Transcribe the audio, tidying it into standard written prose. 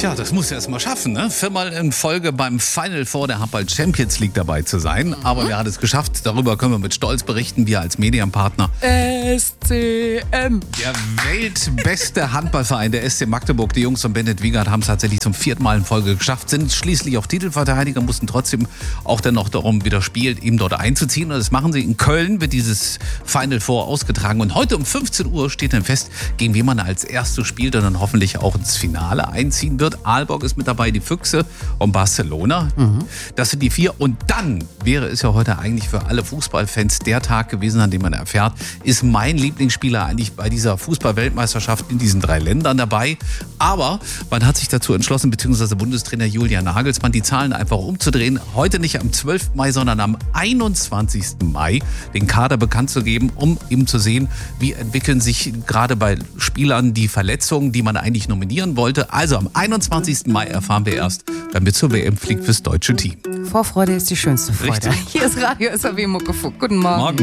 Tja, das muss er erst mal schaffen, ne? 4-mal in Folge beim Final Four der Handball Champions League dabei zu sein. Aber wer hat es geschafft? Darüber können wir mit Stolz berichten, wir als Medienpartner. SCM. Der weltbeste Handballverein, der SC Magdeburg. Die Jungs von Bennett Wiegert haben es tatsächlich zum 4. Mal in Folge geschafft, sind schließlich auch Titelverteidiger, mussten trotzdem auch dann noch darum wieder spielen, eben dort einzuziehen. Und das machen sie in Köln, wird dieses Final Four ausgetragen. Und heute um 15 Uhr steht dann fest, gegen wen man als erstes spielt und dann hoffentlich auch ins Finale einziehen wird. Aalborg ist mit dabei, die Füchse und Barcelona. Das sind die 4. Und dann wäre es ja heute eigentlich für alle Fußballfans der Tag gewesen, an dem man erfährt, ist mein Lieblingsspieler eigentlich bei dieser Fußball-Weltmeisterschaft in diesen 3 Ländern dabei. Aber man hat sich dazu entschlossen, beziehungsweise Bundestrainer Julian Nagelsmann, die Zahlen einfach umzudrehen. Heute nicht am 12. Mai, sondern am 21. Mai den Kader bekannt zu geben, um eben zu sehen, wie entwickeln sich gerade bei Spielern die Verletzungen, die man eigentlich nominieren wollte. Also am 21. Mai erfahren wir erst, wer mit zur WM fliegt fürs deutsche Team. Vorfreude ist die schönste Freude. Richtig. Hier ist Radio SAW Muckefuck. Guten Morgen.